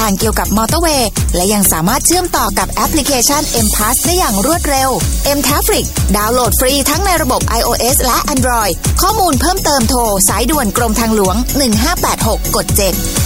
ต่างๆเกี่ยวกับมอเตอร์เวย์และยังสามารถเชื่อมต่อกับแอปพลิเคชัน M-Pass ได้อย่างรวดเร็ว M-Traffic ดาวน์โหลดฟรีทั้งในระบบ iOS และ Android ข้อมูลเพิ่มเติมโทรสายด่วนกรมทางหลวง1586กด7